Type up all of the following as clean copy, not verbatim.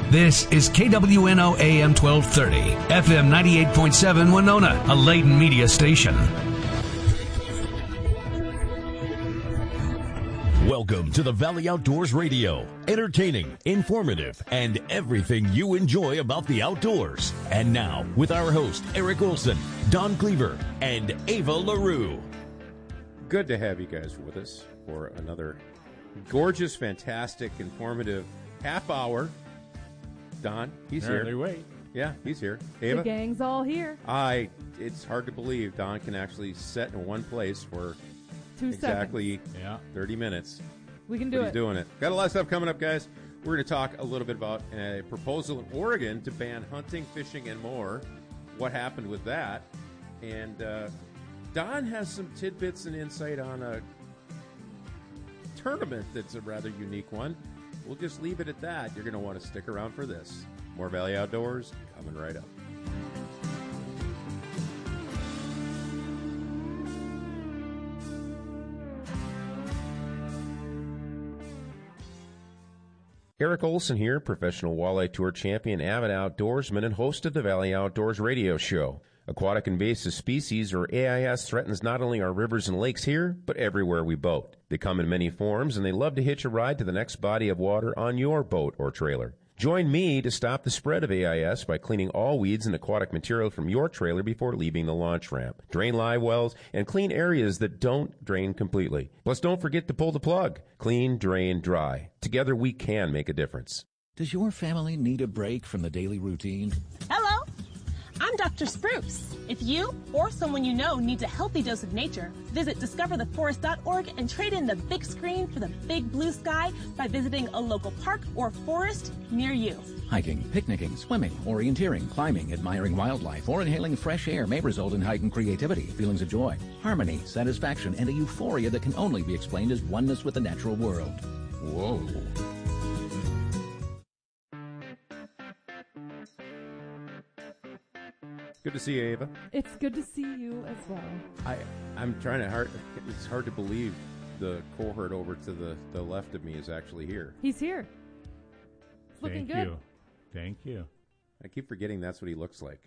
This is KWNO AM 1230, FM 98.7 Winona, a Layton media station. Welcome to the Valley Outdoors Radio. Entertaining, informative, and everything you enjoy about the outdoors. And now, with our host, Eric Olson, Don Cleaver, and Ava LaRue. Good to have you guys with us for another gorgeous, fantastic, informative half hour. Don, he's here. Wait. Yeah, he's here. Ava? The gang's all here. It's hard to believe Don can actually sit in one place for 2 exactly seconds. 30 minutes. We can do it. He's doing it. Got a lot of stuff coming up, guys. We're going to talk a little bit about a proposal in Oregon to ban hunting, fishing, and more. What happened with that? And Don has some tidbits and insight on a tournament that's a rather unique one. We'll just leave it at that. You're going to want to stick around for this. More Valley Outdoors coming right up. Eric Olson here, professional walleye tour champion, avid outdoorsman, and host of the Valley Outdoors radio show. Aquatic invasive species, or AIS, threatens not only our rivers and lakes here, but everywhere we boat. They come in many forms, and they love to hitch a ride to the next body of water on your boat or trailer. Join me to stop the spread of AIS by cleaning all weeds and aquatic material from your trailer before leaving the launch ramp. Drain live wells and clean areas that don't drain completely. Plus, don't forget to pull the plug. Clean, drain, dry. Together, we can make a difference. Does your family need a break from the daily routine? Hello, I'm Dr. Spruce. If you or someone you know needs a healthy dose of nature, visit discovertheforest.org and trade in the big screen for the big blue sky by visiting a local park or forest near you. Hiking, picnicking, swimming, orienteering, climbing, admiring wildlife, or inhaling fresh air may result in heightened creativity, feelings of joy, harmony, satisfaction, and a euphoria that can only be explained as oneness with the natural world. Whoa. Good to see you, Ava. It's good to see you as well. I'm trying to it's hard to believe the cohort over to the left of me is actually here. He's here. It's looking good. Thank you. I keep forgetting that's what he looks like.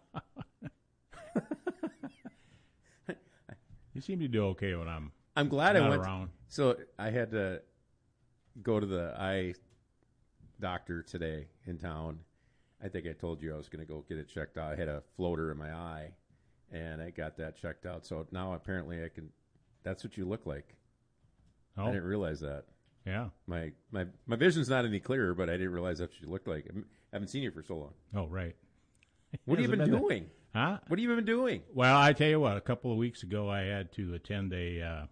You seem to do okay when I'm glad not I went around. So I had to go to the eye doctor today in town. I think I told you I was going to go get it checked out. I had a floater in my eye, and I got that checked out. So now apparently I can. That's what you look like. Oh. I didn't realize that. Yeah. My vision's not any clearer, but I didn't realize that's what you looked like. I haven't seen you for so long. Oh, right. What have you been doing? Huh? What have you been doing? Well, I tell you what. A couple of weeks ago, I had to attend a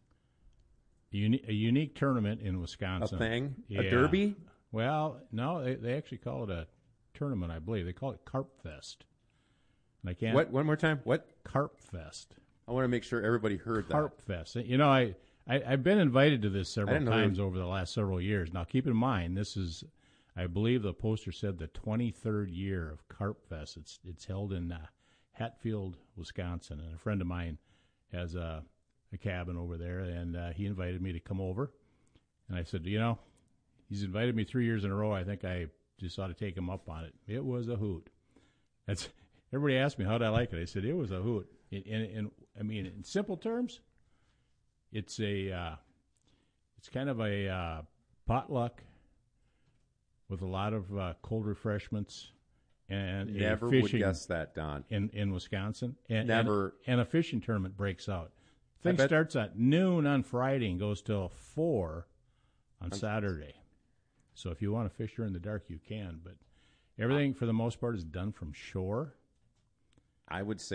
unique tournament in Wisconsin. A thing? Yeah. A derby? Well, no, they actually call it a tournament, I believe. They call it Carp Fest. And I can't. What? One more time? What? Carp Fest. I want to make sure everybody heard Carp that. Fest. You know, I've been invited to this several know times over the last several years. Now, keep in mind, this is, I believe the poster said, the 23rd year of Carp Fest. It's held in Hatfield, Wisconsin, and a friend of mine has a cabin over there, and he invited me to come over. And I said, you know, he's invited me 3 years in a row. I think I just ought to take him up on it. It was a hoot. Everybody asked me, how'd I like it? I said, it was a hoot. And I mean, in simple terms, it's kind of a potluck with a lot of cold refreshments and Never a fishing would guess that, Don. in Wisconsin. Never. And a fishing tournament breaks out. Thing starts at noon on Friday and goes till 4 on Saturday. So if you want to fish during the dark, you can. But everything, for the most part, is done from shore. I would say